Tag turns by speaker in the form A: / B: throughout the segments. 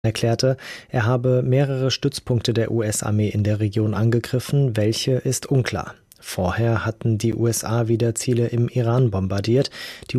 A: erklärte, er habe mehrere Stützpunkte der US-Armee in der Region angegriffen, welche ist unklar. Vorher hatten die USA wieder Ziele im Iran bombardiert. Die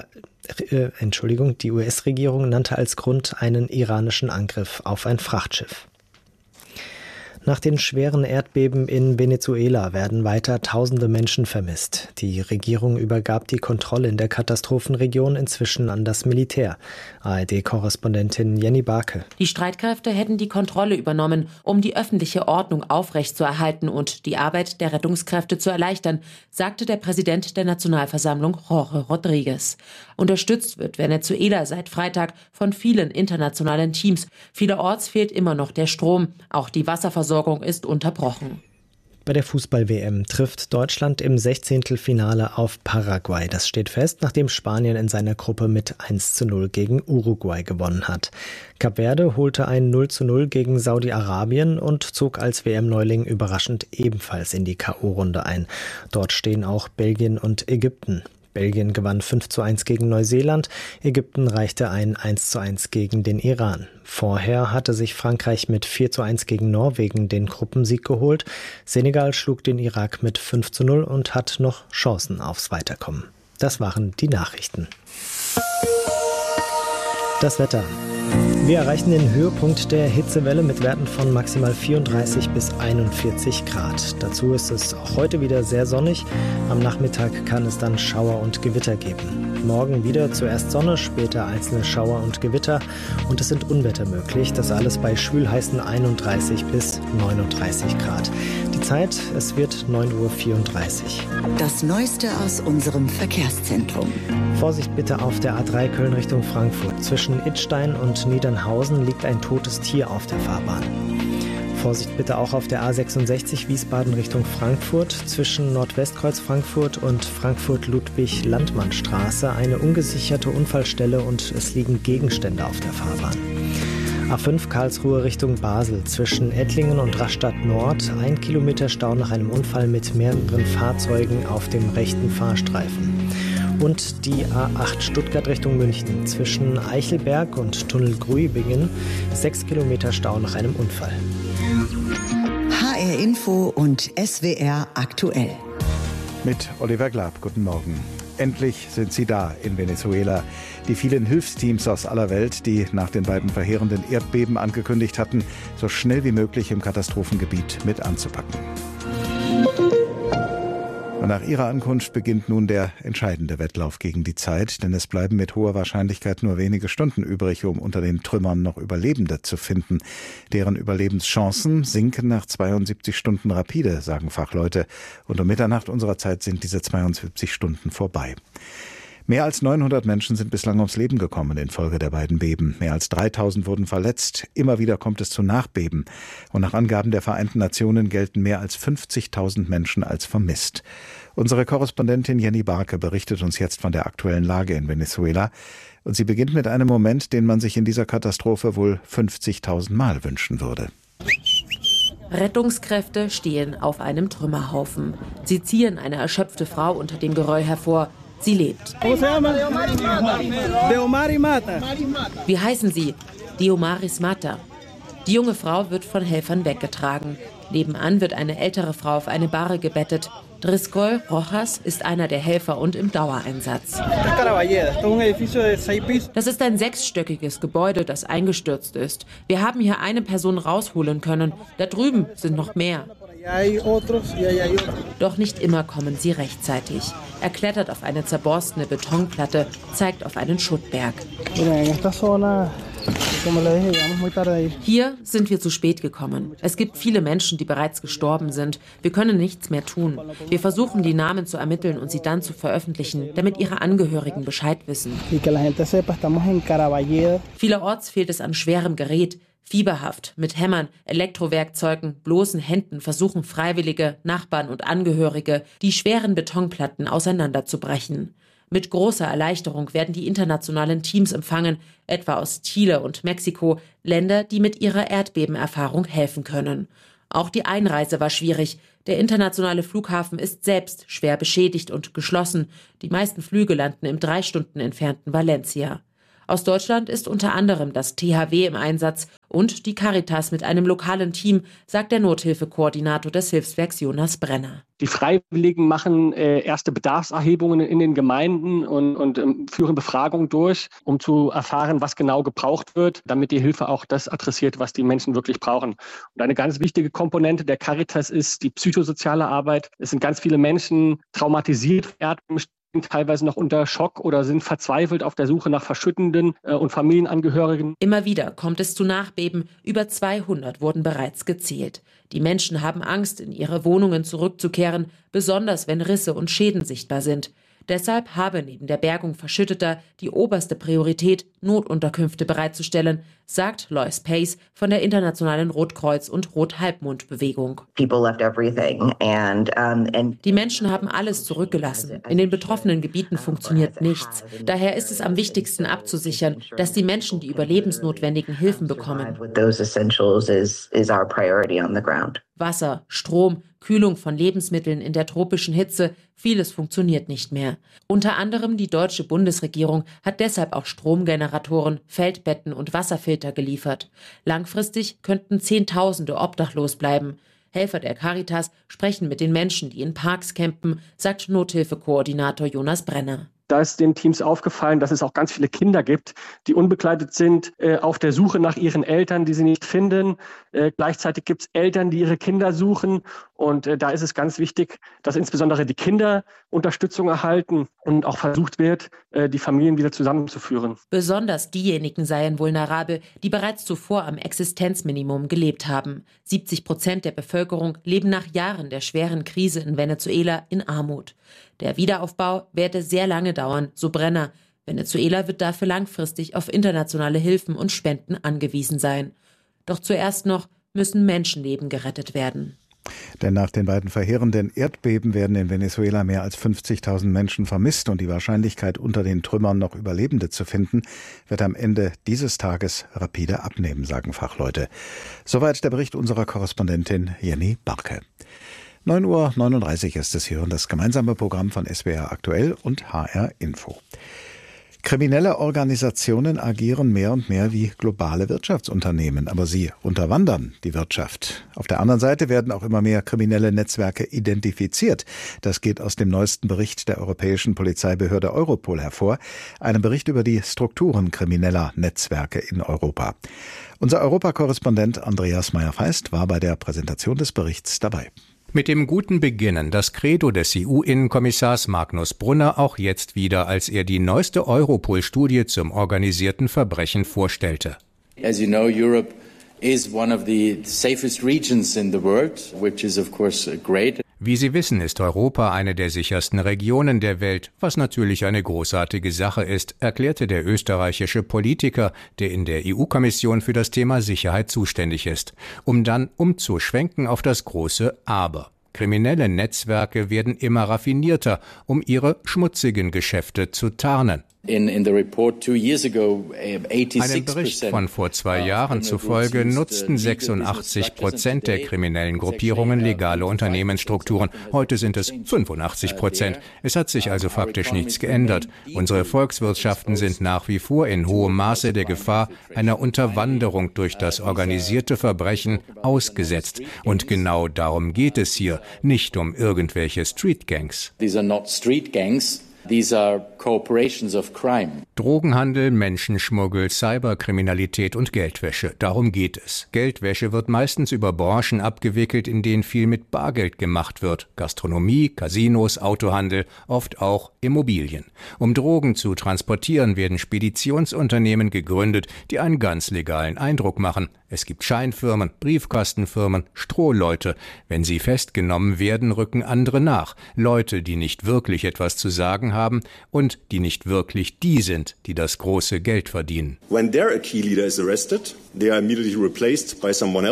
A: US-Regierung nannte als Grund einen iranischen Angriff auf ein Frachtschiff. Nach den schweren Erdbeben in Venezuela werden weiter tausende Menschen vermisst. Die Regierung übergab die Kontrolle in der Katastrophenregion inzwischen an das Militär. ARD-Korrespondentin Jenny Barke.
B: Die Streitkräfte hätten die Kontrolle übernommen, um die öffentliche Ordnung aufrechtzuerhalten und die Arbeit der Rettungskräfte zu erleichtern, sagte der Präsident der Nationalversammlung Jorge Rodríguez. Unterstützt wird Venezuela seit Freitag von vielen internationalen Teams. Vielerorts fehlt immer noch der Strom. Auch die Wasserversorgung ist unterbrochen.
A: Bei der Fußball-WM trifft Deutschland im 16. Finale auf Paraguay. Das steht fest, nachdem Spanien in seiner Gruppe mit 1:0 gegen Uruguay gewonnen hat. Kap Verde holte ein 0:0 gegen Saudi-Arabien und zog als WM-Neuling überraschend ebenfalls in die K.O.-Runde ein. Dort stehen auch Belgien und Ägypten. Belgien gewann 5:1 gegen Neuseeland, Ägypten reichte ein 1:1 gegen den Iran. Vorher hatte sich Frankreich mit 4:1 gegen Norwegen den Gruppensieg geholt. Senegal schlug den Irak mit 5:0 und hat noch Chancen aufs Weiterkommen. Das waren die Nachrichten. Das Wetter. Wir erreichen den Höhepunkt der Hitzewelle mit Werten von maximal 34 bis 41 Grad. Dazu ist es auch heute wieder sehr sonnig. Am Nachmittag kann es dann Schauer und Gewitter geben. Morgen wieder zuerst Sonne, später einzelne Schauer und Gewitter. Und es sind Unwetter möglich. Das alles bei schwülheißen 31 bis 39 Grad. Die Zeit, es wird 9:34 Uhr.
C: Das Neueste aus unserem Verkehrszentrum.
A: Vorsicht bitte auf der A3 Köln Richtung Frankfurt. Zwischen Idstein und Niedernhausen liegt ein totes Tier auf der Fahrbahn. Vorsicht bitte auch auf der A66 Wiesbaden Richtung Frankfurt. Zwischen Nordwestkreuz Frankfurt und Frankfurt-Ludwig-Landmann-Straße eine ungesicherte Unfallstelle und es liegen Gegenstände auf der Fahrbahn. A5 Karlsruhe Richtung Basel. Zwischen Ettlingen und Rastatt Nord 1 Kilometer Stau nach einem Unfall mit mehreren Fahrzeugen auf dem rechten Fahrstreifen. Und die A8 Stuttgart Richtung München. Zwischen Eichelberg und Tunnel Gruibingen 6 Kilometer Stau nach einem Unfall.
C: HR Info und SWR aktuell.
D: Mit Oliver Glab, guten Morgen. Endlich sind sie da in Venezuela. Die vielen Hilfsteams aus aller Welt, die nach den beiden verheerenden Erdbeben angekündigt hatten, so schnell wie möglich im Katastrophengebiet mit anzupacken. Und nach ihrer Ankunft beginnt nun der entscheidende Wettlauf gegen die Zeit, denn es bleiben mit hoher Wahrscheinlichkeit nur wenige Stunden übrig, um unter den Trümmern noch Überlebende zu finden. Deren Überlebenschancen sinken nach 72 Stunden rapide, sagen Fachleute. Und um Mitternacht unserer Zeit sind diese 72 Stunden vorbei. Mehr als 900 Menschen sind bislang ums Leben gekommen infolge der beiden Beben. Mehr als 3000 wurden verletzt. Immer wieder kommt es zu Nachbeben. Und nach Angaben der Vereinten Nationen gelten mehr als 50.000 Menschen als vermisst. Unsere Korrespondentin Jenny Barke berichtet uns jetzt von der aktuellen Lage in Venezuela. Und sie beginnt mit einem Moment, den man sich in dieser Katastrophe wohl 50.000 Mal wünschen würde.
B: Rettungskräfte stehen auf einem Trümmerhaufen. Sie ziehen eine erschöpfte Frau unter dem Geröll hervor. Sie lebt. Wie heißen Sie? Diomaris Mata. Die junge Frau wird von Helfern weggetragen. Nebenan wird eine ältere Frau auf eine Bahre gebettet. Driscoll Rojas ist einer der Helfer und im Dauereinsatz. Das ist ein 6-stöckiges Gebäude, das eingestürzt ist. Wir haben hier eine Person rausholen können. Da drüben sind noch mehr. Doch nicht immer kommen sie rechtzeitig. Er klettert auf eine zerborstene Betonplatte, zeigt auf einen Schuttberg. Hier sind wir zu spät gekommen. Es gibt viele Menschen, die bereits gestorben sind. Wir können nichts mehr tun. Wir versuchen, die Namen zu ermitteln und sie dann zu veröffentlichen, damit ihre Angehörigen Bescheid wissen. Vielerorts fehlt es an schwerem Gerät. Fieberhaft, mit Hämmern, Elektrowerkzeugen, bloßen Händen versuchen Freiwillige, Nachbarn und Angehörige, die schweren Betonplatten auseinanderzubrechen. Mit großer Erleichterung werden die internationalen Teams empfangen, etwa aus Chile und Mexiko, Länder, die mit ihrer Erdbebenerfahrung helfen können. Auch die Einreise war schwierig. Der internationale Flughafen ist selbst schwer beschädigt und geschlossen. Die meisten Flüge landen im 3 Stunden entfernten Valencia. Aus Deutschland ist unter anderem das THW im Einsatz und die Caritas mit einem lokalen Team, sagt der Nothilfekoordinator des Hilfswerks Jonas Brenner.
E: Die Freiwilligen machen erste Bedarfserhebungen in den Gemeinden und führen Befragungen durch, um zu erfahren, was genau gebraucht wird, damit die Hilfe auch das adressiert, was die Menschen wirklich brauchen. Und eine ganz wichtige Komponente der Caritas ist die psychosoziale Arbeit. Es sind ganz viele Menschen traumatisiert, teilweise noch unter Schock oder sind verzweifelt auf der Suche nach Verschüttenden und Familienangehörigen.
B: Immer wieder kommt es zu Nachbeben. Über 200 wurden bereits gezählt. Die Menschen haben Angst, in ihre Wohnungen zurückzukehren, besonders wenn Risse und Schäden sichtbar sind. Deshalb habe neben der Bergung Verschütteter die oberste Priorität, Notunterkünfte bereitzustellen, sagt Lois Pace von der Internationalen Rotkreuz- und Rothalbmond-Bewegung. Die Menschen haben alles zurückgelassen. In den betroffenen Gebieten funktioniert nichts. Daher ist es am wichtigsten abzusichern, dass die Menschen die überlebensnotwendigen Hilfen bekommen. Wasser, Strom, Kühlung von Lebensmitteln in der tropischen Hitze, vieles funktioniert nicht mehr. Unter anderem die deutsche Bundesregierung hat deshalb auch Stromgeneratoren, Feldbetten und Wasserfilter geliefert. Langfristig könnten Zehntausende obdachlos bleiben. Helfer der Caritas sprechen mit den Menschen, die in Parks campen, sagt Nothilfekoordinator Jonas Brenner.
E: Da ist den Teams aufgefallen, dass es auch ganz viele Kinder gibt, die unbegleitet sind, auf der Suche nach ihren Eltern, die sie nicht finden. Gleichzeitig gibt es Eltern, die ihre Kinder suchen. Und da ist es ganz wichtig, dass insbesondere die Kinder Unterstützung erhalten und auch versucht wird, die Familien wieder zusammenzuführen.
B: Besonders diejenigen seien vulnerabel, die bereits zuvor am Existenzminimum gelebt haben. 70% der Bevölkerung leben nach Jahren der schweren Krise in Venezuela in Armut. Der Wiederaufbau werde sehr lange dauern, so Brenner. Venezuela wird dafür langfristig auf internationale Hilfen und Spenden angewiesen sein. Doch zuerst noch müssen Menschenleben gerettet werden.
D: Denn nach den beiden verheerenden Erdbeben werden in Venezuela mehr als 50.000 Menschen vermisst und die Wahrscheinlichkeit, unter den Trümmern noch Überlebende zu finden, wird am Ende dieses Tages rapide abnehmen, sagen Fachleute. Soweit der Bericht unserer Korrespondentin Jenny Barke. 9:39 Uhr ist es hier und das gemeinsame Programm von SWR Aktuell und HR Info. Kriminelle Organisationen agieren mehr und mehr wie globale Wirtschaftsunternehmen, aber sie unterwandern die Wirtschaft. Auf der anderen Seite werden auch immer mehr kriminelle Netzwerke identifiziert. Das geht aus dem neuesten Bericht der europäischen Polizeibehörde Europol hervor, einem Bericht über die Strukturen krimineller Netzwerke in Europa. Unser Europakorrespondent Andreas Meyer-Feist war bei der Präsentation des Berichts dabei.
F: Mit dem guten Beginnen, das Credo des EU-Innenkommissars Magnus Brunner auch jetzt wieder, als er die neueste Europol-Studie zum organisierten Verbrechen vorstellte.
G: As you know, Europe is one of the safest regions in the world, which is of course great.
F: Wie Sie wissen, ist Europa eine der sichersten Regionen der Welt, was natürlich eine großartige Sache ist, erklärte der österreichische Politiker, der in der EU-Kommission für das Thema Sicherheit zuständig ist, um dann umzuschwenken auf das große Aber. Kriminelle Netzwerke werden immer raffinierter, um ihre schmutzigen Geschäfte zu tarnen. Einem Bericht von vor 2 Jahren zufolge nutzten 86% der kriminellen Gruppierungen legale Unternehmensstrukturen. Heute sind es 85%. Es hat sich also faktisch nichts geändert. Unsere Volkswirtschaften sind nach wie vor in hohem Maße der Gefahr einer Unterwanderung durch das organisierte Verbrechen ausgesetzt. Und genau darum geht es hier, nicht um irgendwelche Streetgangs.
G: These are not street gangs. These are corporations of crime.
F: Drogenhandel, Menschenschmuggel, Cyberkriminalität und Geldwäsche. Darum geht es. Geldwäsche wird meistens über Branchen abgewickelt, in denen viel mit Bargeld gemacht wird. Gastronomie, Casinos, Autohandel, oft auch Immobilien. Um Drogen zu transportieren, werden Speditionsunternehmen gegründet, die einen ganz legalen Eindruck machen. Es gibt Scheinfirmen, Briefkastenfirmen, Strohleute. Wenn sie festgenommen werden, rücken andere nach. Leute, die nicht wirklich etwas zu sagen haben und die nicht wirklich die sind, die das große Geld verdienen.
H: When their key leader is arrested, they are immediately replaced by someone else.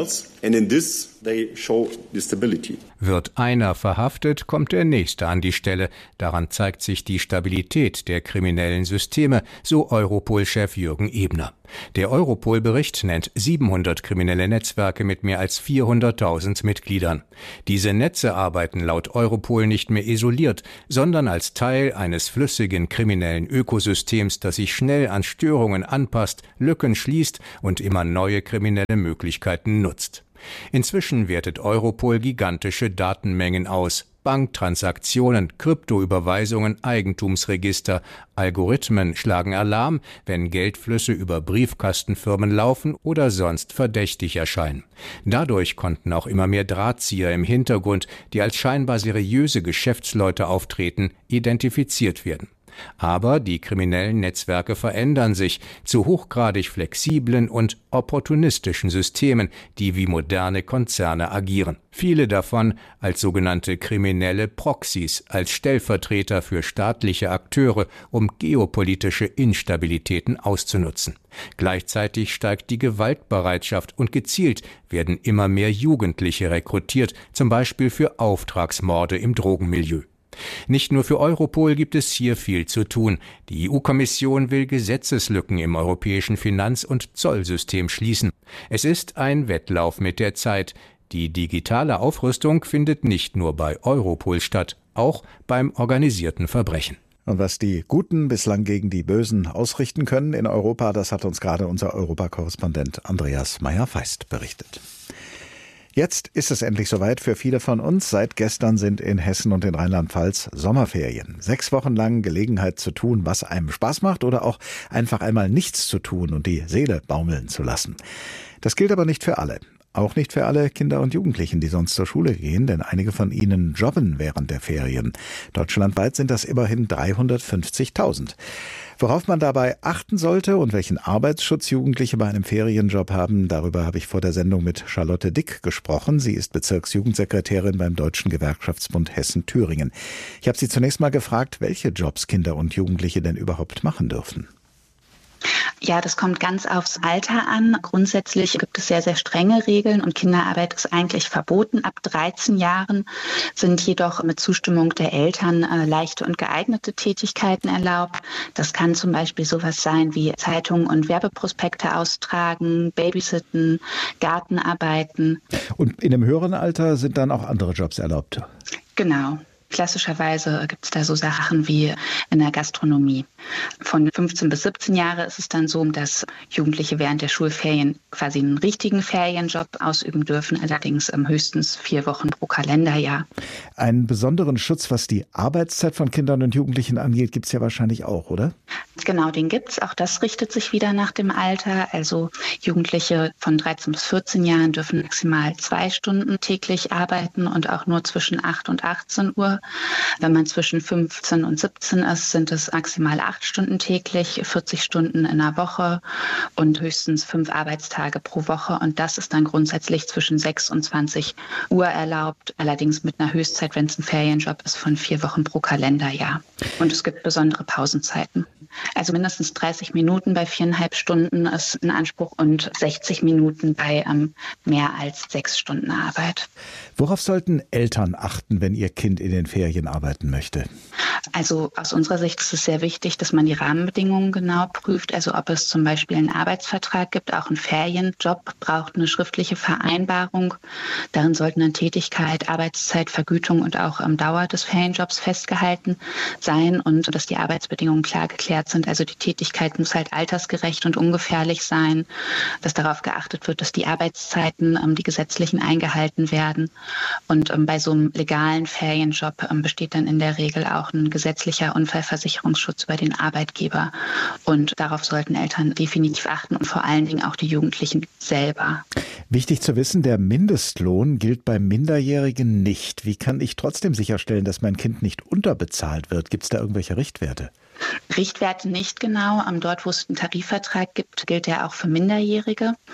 H: And in this they show the stability.
F: Wird einer verhaftet, kommt der nächste an die Stelle. Daran zeigt sich die Stabilität der kriminellen Systeme, so Europol-Chef Jürgen Ebner. Der Europol-Bericht nennt 700 kriminelle Netzwerke mit mehr als 400.000 Mitgliedern. Diese Netze arbeiten laut Europol nicht mehr isoliert, sondern als Teil eines flüssigen kriminellen Ökosystems, das sich schnell an Störungen anpasst, Lücken schließt und immer neue kriminelle Möglichkeiten nutzt. Inzwischen wertet Europol gigantische Datenmengen aus. Banktransaktionen, Kryptoüberweisungen, Eigentumsregister, Algorithmen schlagen Alarm, wenn Geldflüsse über Briefkastenfirmen laufen oder sonst verdächtig erscheinen. Dadurch konnten auch immer mehr Drahtzieher im Hintergrund, die als scheinbar seriöse Geschäftsleute auftreten, identifiziert werden. Aber die kriminellen Netzwerke verändern sich zu hochgradig flexiblen und opportunistischen Systemen, die wie moderne Konzerne agieren. Viele davon als sogenannte kriminelle Proxys, als Stellvertreter für staatliche Akteure, um geopolitische Instabilitäten auszunutzen. Gleichzeitig steigt die Gewaltbereitschaft und gezielt werden immer mehr Jugendliche rekrutiert, zum Beispiel für Auftragsmorde im Drogenmilieu. Nicht nur für Europol gibt es hier viel zu tun. Die EU-Kommission will Gesetzeslücken im europäischen Finanz- und Zollsystem schließen. Es ist ein Wettlauf mit der Zeit. Die digitale Aufrüstung findet nicht nur bei Europol statt, auch beim organisierten Verbrechen.
D: Und was die Guten bislang gegen die Bösen ausrichten können in Europa, das hat uns gerade unser Europakorrespondent Andreas Meyer-Feist berichtet. Jetzt ist es endlich soweit für viele von uns. Seit gestern sind in Hessen und in Rheinland-Pfalz Sommerferien. 6 Wochen lang Gelegenheit zu tun, was einem Spaß macht oder auch einfach einmal nichts zu tun und die Seele baumeln zu lassen. Das gilt aber nicht für alle. Auch nicht für alle Kinder und Jugendlichen, die sonst zur Schule gehen, denn einige von ihnen jobben während der Ferien. Deutschlandweit sind das immerhin 350.000. Worauf man dabei achten sollte und welchen Arbeitsschutz Jugendliche bei einem Ferienjob haben, darüber habe ich vor der Sendung mit Charlotte Dick gesprochen. Sie ist Bezirksjugendsekretärin beim Deutschen Gewerkschaftsbund Hessen-Thüringen. Ich habe sie zunächst mal gefragt, welche Jobs Kinder und Jugendliche denn überhaupt machen dürfen.
I: Ja, das kommt ganz aufs Alter an. Grundsätzlich gibt es sehr, sehr strenge Regeln und Kinderarbeit ist eigentlich verboten. Ab 13 Jahren sind jedoch mit Zustimmung der Eltern leichte und geeignete Tätigkeiten erlaubt. Das kann zum Beispiel sowas sein wie Zeitungen und Werbeprospekte austragen, Babysitten, Gartenarbeiten. Und in dem höheren Alter sind dann auch andere Jobs erlaubt? Genau. Klassischerweise gibt es da so Sachen wie in der Gastronomie. Von 15 bis 17 Jahre ist es dann so, dass Jugendliche während der Schulferien quasi einen richtigen Ferienjob ausüben dürfen, allerdings höchstens 4 Wochen pro Kalenderjahr. Einen besonderen Schutz, was die Arbeitszeit von Kindern und Jugendlichen angeht, gibt es ja wahrscheinlich auch, oder? Genau, den gibt's. Auch das richtet sich wieder nach dem Alter. Also Jugendliche von 13 bis 14 Jahren dürfen maximal 2 Stunden täglich arbeiten und auch nur zwischen 8 und 18 Uhr. Wenn man zwischen 15 und 17 ist, sind es maximal 8 Stunden täglich, 40 Stunden in der Woche und höchstens 5 Arbeitstage pro Woche. Und das ist dann grundsätzlich zwischen 6 und 20 Uhr erlaubt. Allerdings mit einer Höchstzeit, wenn es ein Ferienjob ist, von 4 Wochen pro Kalenderjahr. Und es gibt besondere Pausenzeiten. Also mindestens 30 Minuten bei 4,5 Stunden ist in Anspruch und 60 Minuten bei mehr als 6 Stunden Arbeit. Worauf sollten Eltern achten, wenn ihr Kind in den Ferien arbeiten möchte? Also aus unserer Sicht ist es sehr wichtig, dass man die Rahmenbedingungen genau prüft. Also ob es zum Beispiel einen Arbeitsvertrag gibt, auch ein Ferienjob braucht eine schriftliche Vereinbarung. Darin sollten dann Tätigkeit, Arbeitszeit, Vergütung und auch Dauer des Ferienjobs festgehalten sein und dass die Arbeitsbedingungen klar geklärt sind. Also die Tätigkeit muss halt altersgerecht und ungefährlich sein, dass darauf geachtet wird, dass die Arbeitszeiten, die gesetzlichen, eingehalten werden. Und bei so einem legalen Ferienjob besteht dann in der Regel auch ein gesetzlicher Unfallversicherungsschutz über den Arbeitgeber. Und darauf sollten Eltern definitiv achten und vor allen Dingen auch die Jugendlichen selber. Wichtig zu wissen, der Mindestlohn gilt bei Minderjährigen nicht. Wie kann ich trotzdem sicherstellen, dass mein Kind nicht unterbezahlt wird? Gibt es da irgendwelche Richtwerte? Richtwerte nicht genau. Dort, wo es einen Tarifvertrag gibt, gilt der auch für Minderjährige.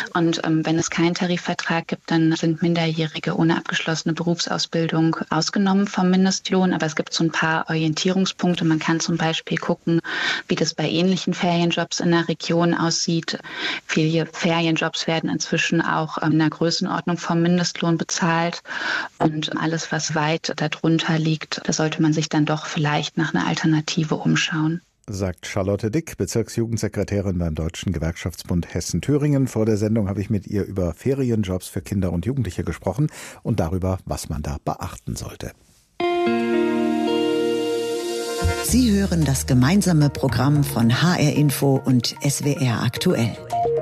I: Und wenn es keinen Tarifvertrag gibt, dann sind Minderjährige ohne abgeschlossene Berufsausbildung ausgenommen vom Mindestlohn. Aber es gibt so ein paar Orientierungspunkte. Man kann zum Beispiel gucken, wie das bei ähnlichen Ferienjobs in der Region aussieht. Viele Ferienjobs werden inzwischen auch in einer Größenordnung vom Mindestlohn bezahlt. Und alles, was weit darunter liegt, da sollte man sich dann doch vielleicht nach einer Alternative umschauen.
D: Sagt Charlotte Dick, Bezirksjugendsekretärin beim Deutschen Gewerkschaftsbund Hessen-Thüringen. Vor der Sendung habe ich mit ihr über Ferienjobs für Kinder und Jugendliche gesprochen und darüber, was man da beachten sollte.
C: Sie hören das gemeinsame Programm von HR Info und SWR Aktuell.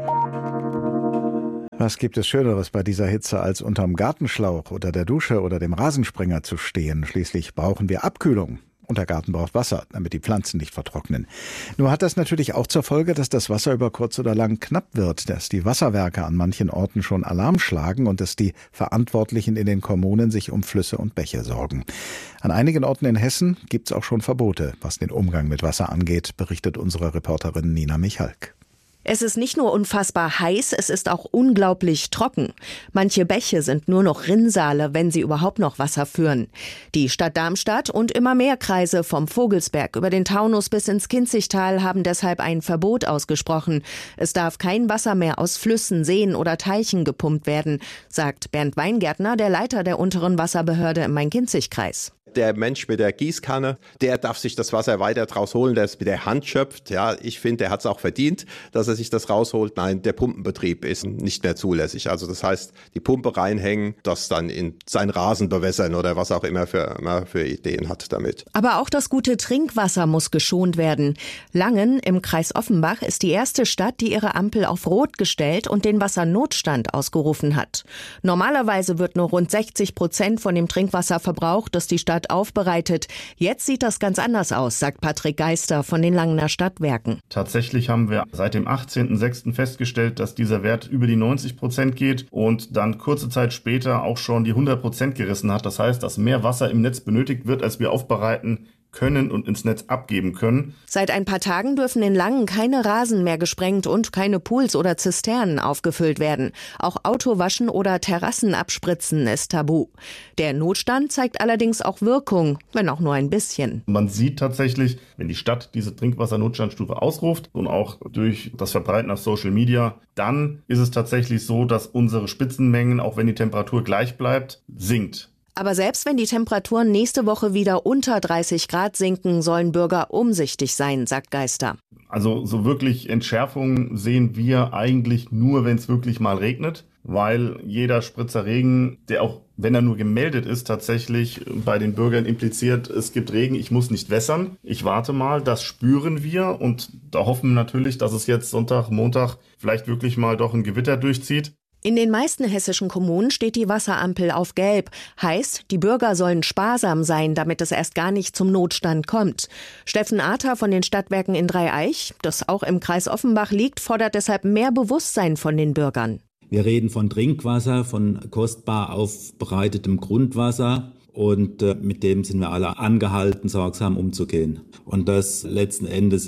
D: Was gibt es Schöneres bei dieser Hitze, als unterm Gartenschlauch oder der Dusche oder dem Rasensprenger zu stehen? Schließlich brauchen wir Abkühlung. Und der Garten braucht Wasser, damit die Pflanzen nicht vertrocknen. Nur hat das natürlich auch zur Folge, dass das Wasser über kurz oder lang knapp wird, dass die Wasserwerke an manchen Orten schon Alarm schlagen und dass die Verantwortlichen in den Kommunen sich um Flüsse und Bäche sorgen. An einigen Orten in Hessen gibt's auch schon Verbote, was den Umgang mit Wasser angeht, berichtet unsere Reporterin Nina Michalk.
J: Es ist nicht nur unfassbar heiß, es ist auch unglaublich trocken. Manche Bäche sind nur noch Rinnsale, wenn sie überhaupt noch Wasser führen. Die Stadt Darmstadt und immer mehr Kreise vom Vogelsberg über den Taunus bis ins Kinzigtal haben deshalb ein Verbot ausgesprochen. Es darf kein Wasser mehr aus Flüssen, Seen oder Teichen gepumpt werden, sagt Bernd Weingärtner, der Leiter der unteren Wasserbehörde im Main-Kinzig-Kreis.
K: Der Mensch mit der Gießkanne, der darf sich das Wasser weiter draus holen, der es mit der Hand schöpft. Ja, ich finde, der hat es auch verdient, dass er sich das rausholt. Nein, der Pumpenbetrieb ist nicht mehr zulässig. Also das heißt, die Pumpe reinhängen, das dann in seinen Rasen bewässern oder was auch immer für Ideen hat damit.
J: Aber auch das gute Trinkwasser muss geschont werden. Langen im Kreis Offenbach ist die erste Stadt, die ihre Ampel auf Rot gestellt und den Wassernotstand ausgerufen hat. Normalerweise wird nur rund 60% von dem Trinkwasser verbraucht, das die Stadt aufbereitet. Jetzt sieht das ganz anders aus, sagt Patrick Geister von den Langener Stadtwerken.
L: Tatsächlich haben wir seit dem 18.06. festgestellt, dass dieser Wert über die 90% geht und dann kurze Zeit später auch schon die 100% gerissen hat. Das heißt, dass mehr Wasser im Netz benötigt wird, als wir aufbereiten können und ins Netz abgeben können.
J: Seit ein paar Tagen dürfen in Langen keine Rasen mehr gesprengt und keine Pools oder Zisternen aufgefüllt werden. Auch Autowaschen oder Terrassen abspritzen ist tabu. Der Notstand zeigt allerdings auch Wirkung, wenn auch nur ein bisschen.
L: Man sieht tatsächlich, wenn die Stadt diese Trinkwassernotstandstufe ausruft und auch durch das Verbreiten auf Social Media, dann ist es tatsächlich so, dass unsere Spitzenmengen, auch wenn die Temperatur gleich bleibt, sinkt.
J: Aber selbst wenn die Temperaturen nächste Woche wieder unter 30 Grad sinken, sollen Bürger umsichtig sein, sagt Geister.
L: Also so wirklich Entschärfung sehen wir eigentlich nur, wenn es wirklich mal regnet, weil jeder Spritzer Regen, der auch, wenn er nur gemeldet ist, tatsächlich bei den Bürgern impliziert, es gibt Regen, ich muss nicht wässern. Ich warte mal, das spüren wir und da hoffen wir natürlich, dass es jetzt Sonntag, Montag vielleicht wirklich mal doch ein Gewitter durchzieht.
J: In den meisten hessischen Kommunen steht die Wasserampel auf Gelb. Heißt, die Bürger sollen sparsam sein, damit es erst gar nicht zum Notstand kommt. Steffen Arter von den Stadtwerken in Dreieich, das auch im Kreis Offenbach liegt, fordert deshalb mehr Bewusstsein von den Bürgern.
M: Wir reden von Trinkwasser, von kostbar aufbereitetem Grundwasser. Und mit dem sind wir alle angehalten, sorgsam umzugehen. Und das letzten Endes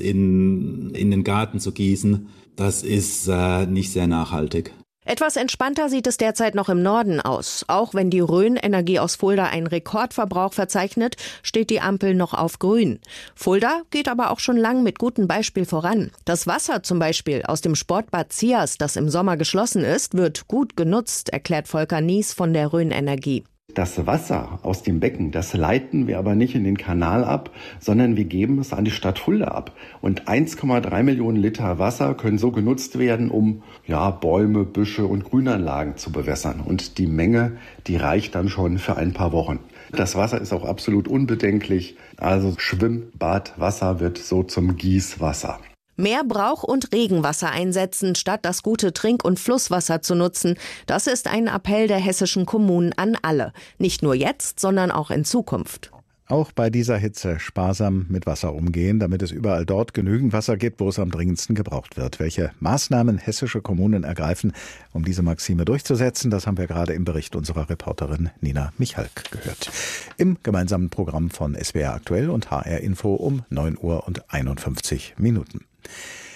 M: in den Garten zu gießen, das ist nicht sehr nachhaltig.
J: Etwas entspannter sieht es derzeit noch im Norden aus. Auch wenn die Rhön Energie aus Fulda einen Rekordverbrauch verzeichnet, steht die Ampel noch auf Grün. Fulda geht aber auch schon lang mit gutem Beispiel voran. Das Wasser zum Beispiel aus dem Sportbad Zias, das im Sommer geschlossen ist, wird gut genutzt, erklärt Volker Nies von der Rhön Energie.
N: Das Wasser aus dem Becken, das leiten wir aber nicht in den Kanal ab, sondern wir geben es an die Stadt Fulda ab. Und 1,3 Millionen Liter Wasser können so genutzt werden, um Bäume, Büsche und Grünanlagen zu bewässern. Und die Menge, die reicht dann schon für ein paar Wochen. Das Wasser ist auch absolut unbedenklich. Also Schwimmbadwasser wird so zum Gießwasser.
J: Mehr Brauch- und Regenwasser einsetzen, statt das gute Trink- und Flusswasser zu nutzen. Das ist ein Appell der hessischen Kommunen an alle. Nicht nur jetzt, sondern auch in Zukunft.
D: Auch bei dieser Hitze sparsam mit Wasser umgehen, damit es überall dort genügend Wasser gibt, wo es am dringendsten gebraucht wird. Welche Maßnahmen hessische Kommunen ergreifen, um diese Maxime durchzusetzen, das haben wir gerade im Bericht unserer Reporterin Nina Michalk gehört. Im gemeinsamen Programm von SWR Aktuell und HR Info um 9:51 Uhr.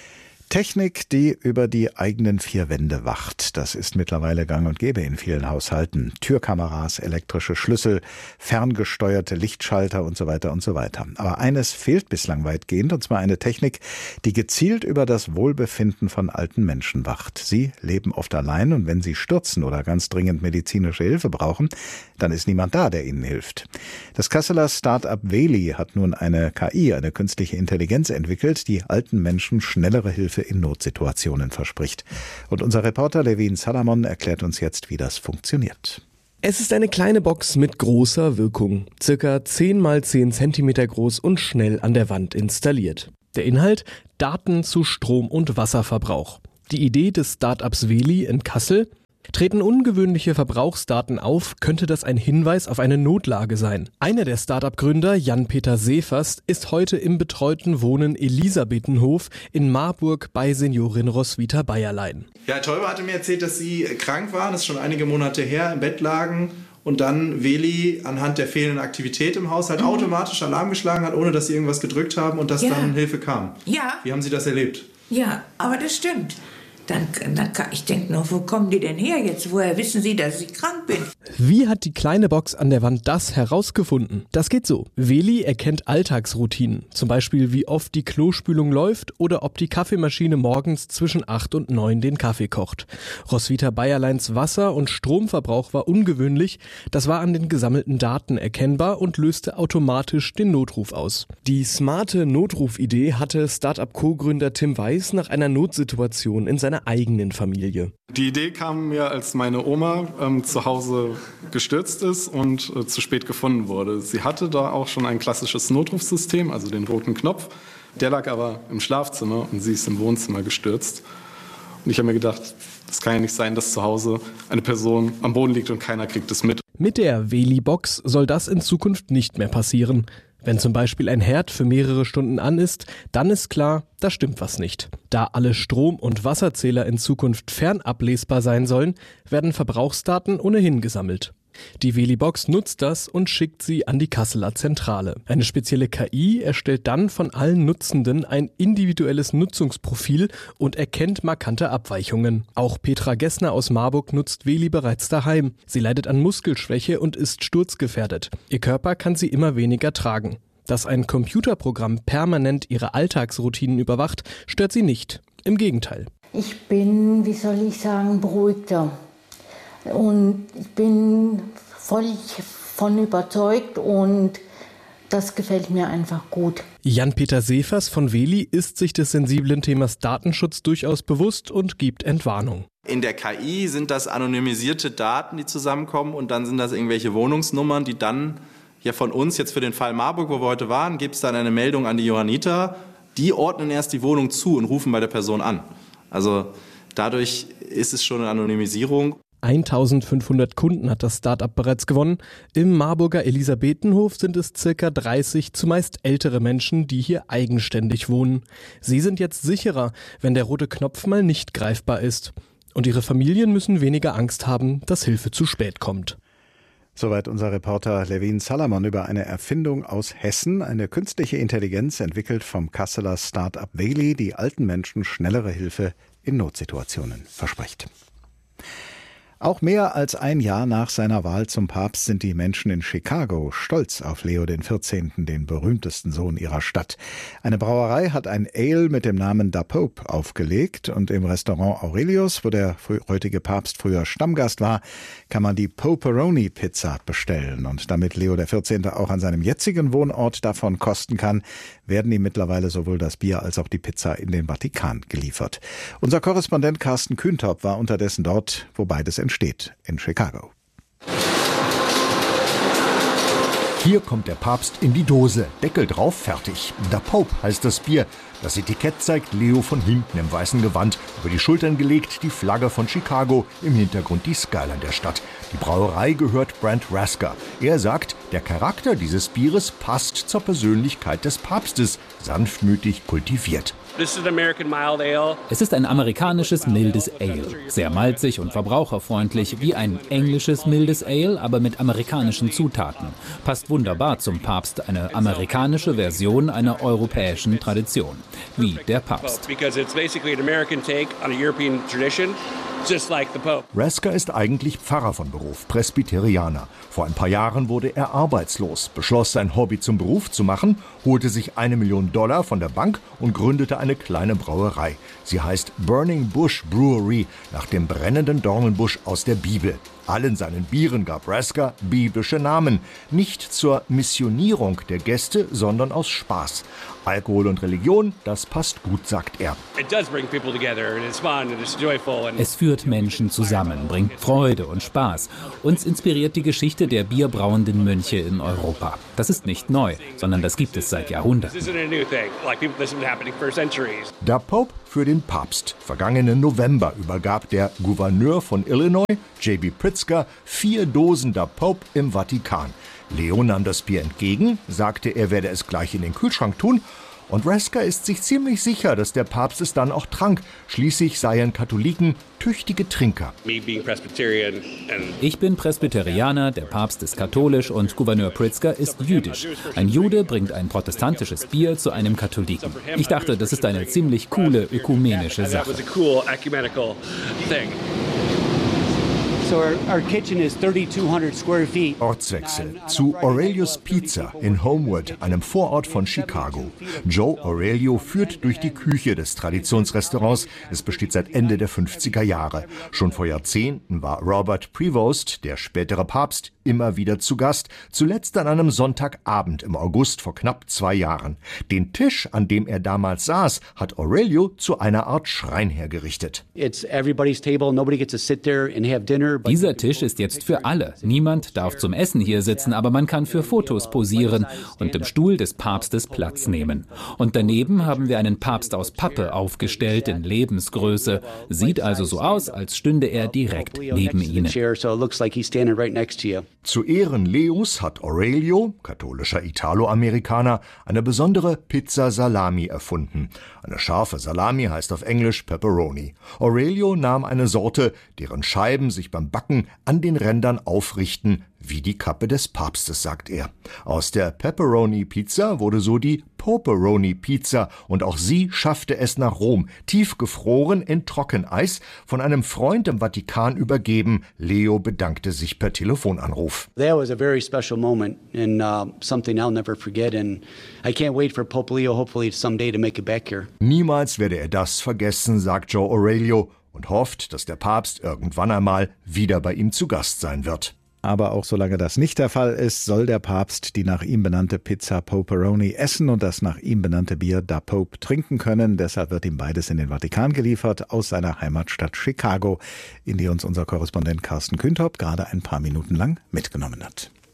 D: Technik, die über die eigenen vier Wände wacht, das ist mittlerweile gang und gäbe in vielen Haushalten. Türkameras, elektrische Schlüssel, ferngesteuerte Lichtschalter und so weiter und so weiter. Aber eines fehlt bislang weitgehend, und zwar eine Technik, die gezielt über das Wohlbefinden von alten Menschen wacht. Sie leben oft allein, und wenn sie stürzen oder ganz dringend medizinische Hilfe brauchen, dann ist niemand da, der ihnen hilft. Das Kasseler Start-up Veli hat nun eine KI, eine künstliche Intelligenz entwickelt, die alten Menschen schnellere Hilfe in Notsituationen verspricht. Und unser Reporter Levin Salamon erklärt uns jetzt, wie das funktioniert.
O: Es ist eine kleine Box mit großer Wirkung, circa 10 x 10 cm groß und schnell an der Wand installiert. Der Inhalt: Daten zu Strom- und Wasserverbrauch. Die Idee des Start-ups Veli in Kassel: Treten ungewöhnliche Verbrauchsdaten auf, könnte das ein Hinweis auf eine Notlage sein. Einer der Start-up-Gründer, Jan-Peter Seefers, ist heute im betreuten Wohnen Elisabethenhof in Marburg bei Seniorin Roswitha Bayerlein.
P: Ja, Herr Teuber hatte mir erzählt, dass Sie krank waren, das ist schon einige Monate her, im Bett lagen und dann Veli anhand der fehlenden Aktivität im Haushalt automatisch Alarm geschlagen hat, ohne dass Sie irgendwas gedrückt haben und dass dann Hilfe kam.
Q: Ja.
P: Wie haben Sie das erlebt?
Q: Ja, aber das stimmt. Dann kann ich denke noch, wo kommen die denn her jetzt? Woher wissen Sie, dass ich krank bin?
O: Wie hat die kleine Box an der Wand das herausgefunden? Das geht so. Veli erkennt Alltagsroutinen, zum Beispiel wie oft die Klospülung läuft oder ob die Kaffeemaschine morgens zwischen 8 und 9 den Kaffee kocht. Roswitha Bayerleins Wasser- und Stromverbrauch war ungewöhnlich, das war an den gesammelten Daten erkennbar und löste automatisch den Notruf aus. Die smarte Notrufidee hatte Start-up-Co-Gründer Tim Weiß nach einer Notsituation in seiner eigenen Familie.
R: Die Idee kam mir, als meine Oma zu Hause gestürzt ist und zu spät gefunden wurde. Sie hatte da auch schon ein klassisches Notrufsystem, also den roten Knopf. Der lag aber im Schlafzimmer und sie ist im Wohnzimmer gestürzt. Und ich habe mir gedacht, das kann ja nicht sein, dass zu Hause eine Person am Boden liegt und keiner kriegt es mit.
O: Mit der Veli-Box soll das in Zukunft nicht mehr passieren. Wenn zum Beispiel ein Herd für mehrere Stunden an ist, dann ist klar, da stimmt was nicht. Da alle Strom- und Wasserzähler in Zukunft fernablesbar sein sollen, werden Verbrauchsdaten ohnehin gesammelt. Die Veli-Box nutzt das und schickt sie an die Kasseler Zentrale. Eine spezielle KI erstellt dann von allen Nutzenden ein individuelles Nutzungsprofil und erkennt markante Abweichungen. Auch Petra Gessner aus Marburg nutzt Veli bereits daheim. Sie leidet an Muskelschwäche und ist sturzgefährdet. Ihr Körper kann sie immer weniger tragen. Dass ein Computerprogramm permanent ihre Alltagsroutinen überwacht, stört sie nicht. Im Gegenteil.
S: Ich bin, beruhigter. Und ich bin völlig von überzeugt und das gefällt mir einfach gut.
O: Jan-Peter Seefers von Veli ist sich des sensiblen Themas Datenschutz durchaus bewusst und gibt Entwarnung.
P: In der KI sind das anonymisierte Daten, die zusammenkommen, und dann sind das irgendwelche Wohnungsnummern, die dann ja von uns, jetzt für den Fall Marburg, wo wir heute waren, gibt es dann eine Meldung an die Johanniter. Die ordnen erst die Wohnung zu und rufen bei der Person an. Also dadurch ist es schon eine Anonymisierung.
O: 1500 Kunden hat das Start-up bereits gewonnen. Im Marburger Elisabethenhof sind es ca. 30 zumeist ältere Menschen, die hier eigenständig wohnen. Sie sind jetzt sicherer, wenn der rote Knopf mal nicht greifbar ist. Und ihre Familien müssen weniger Angst haben, dass Hilfe zu spät kommt.
D: Soweit unser Reporter Levin Salamon über eine Erfindung aus Hessen, eine künstliche Intelligenz entwickelt vom Kasseler Start-up Veli, die alten Menschen schnellere Hilfe in Notsituationen verspricht. Auch mehr als ein Jahr nach seiner Wahl zum Papst sind die Menschen in Chicago stolz auf Leo XIV., den berühmtesten Sohn ihrer Stadt. Eine Brauerei hat ein Ale mit dem Namen Da Pope aufgelegt, und im Restaurant Aurelius, wo der heutige Papst früher Stammgast war, kann man die Poperoni-Pizza bestellen. Und damit Leo XIV. Auch an seinem jetzigen Wohnort davon kosten kann, werden ihm mittlerweile sowohl das Bier als auch die Pizza in den Vatikan geliefert. Unser Korrespondent Carsten Kühntop war unterdessen dort, wo beides entsteht, in Chicago.
T: Hier kommt der Papst in die Dose, Deckel drauf, fertig. Da Pope heißt das Bier. Das Etikett zeigt Leo von hinten im weißen Gewand, über die Schultern gelegt die Flagge von Chicago, im Hintergrund die Skyline der Stadt. Die Brauerei gehört Brent Rasker. Er sagt, Der Charakter dieses Bieres passt zur Persönlichkeit des Papstes, sanftmütig kultiviert.
U: Es ist ein amerikanisches mildes Ale, sehr malzig und verbraucherfreundlich, wie ein englisches mildes Ale, aber mit amerikanischen Zutaten. Passt wunderbar zum Papst, eine amerikanische Version einer europäischen Tradition, wie der Papst.
T: Rasker ist eigentlich Pfarrer von Beruf, Presbyterianer. Vor ein paar Jahren wurde er arbeitslos, beschloss sein Hobby zum Beruf zu machen, holte sich $1 Million von der Bank und gründete eine kleine Brauerei. Sie heißt Burning Bush Brewery, nach dem brennenden Dornenbusch aus der Bibel. Allen seinen Bieren gab Rasker biblische Namen. Nicht zur Missionierung der Gäste, sondern aus Spaß. Alkohol und Religion, das passt gut, sagt er.
U: Es führt Menschen zusammen, bringt Freude und Spaß. Uns inspiriert die Geschichte der bierbrauenden Mönche in Europa. Das ist nicht neu, sondern das gibt es seit Jahrhunderten.
T: Der Pope für den Papst. Vergangenen November übergab der Gouverneur von Illinois, J.B. Pritzker, 4 Dosen der Pope im Vatikan. Leo nahm das Bier entgegen, sagte, er werde es gleich in den Kühlschrank tun. Und Rasker ist sich ziemlich sicher, dass der Papst es dann auch trank. Schließlich seien Katholiken tüchtige Trinker.
U: Ich bin Presbyterianer, der Papst ist katholisch und Gouverneur Pritzker ist jüdisch. Ein Jude bringt ein protestantisches Bier zu einem Katholiken. Ich dachte, das ist eine ziemlich coole ökumenische Sache.
T: Ortswechsel zu Aurelius Pizza in Homewood, einem Vorort von Chicago. Joe Aurelio führt durch die Küche des Traditionsrestaurants. Es besteht seit Ende der 50er Jahre. Schon vor Jahrzehnten war Robert Prevost, der spätere Papst, immer wieder zu Gast, zuletzt an einem Sonntagabend im August vor knapp 2 Jahren. Den Tisch, an dem er damals saß, hat Aurelio zu einer Art Schrein hergerichtet.
U: Dieser Tisch ist jetzt für alle. Niemand darf zum Essen hier sitzen, aber man kann für Fotos posieren und im Stuhl des Papstes Platz nehmen. Und daneben haben wir einen Papst aus Pappe aufgestellt in Lebensgröße. Sieht also so aus, als stünde er direkt neben Ihnen.
T: Zu Ehren Leos hat Aurelio, katholischer Italoamerikaner, eine besondere Pizza Salami erfunden. Eine scharfe Salami heißt auf Englisch Pepperoni. Aurelio nahm eine Sorte, deren Scheiben sich beim Backen an den Rändern aufrichten, wie die Kappe des Papstes, sagt er. Aus der Pepperoni-Pizza wurde so die Poperoni-Pizza und auch sie schaffte es nach Rom, tiefgefroren in Trockeneis, von einem Freund im Vatikan übergeben. Leo bedankte sich per Telefonanruf.
V: That was a very special moment and something I'll never forget and I can't wait for Pope Leo hopefully someday to make it back here.
T: Niemals werde er das vergessen, sagt Joe Aurelio und hofft, dass der Papst irgendwann einmal wieder bei ihm zu Gast sein wird.
D: Aber auch solange das nicht der Fall ist, soll der Papst die nach ihm benannte Pizza Poperoni essen und das nach ihm benannte Bier Da Pope trinken können. Deshalb wird ihm beides in den Vatikan geliefert, aus seiner Heimatstadt Chicago, in die uns unser Korrespondent Carsten Küntop gerade ein paar Minuten lang mitgenommen hat.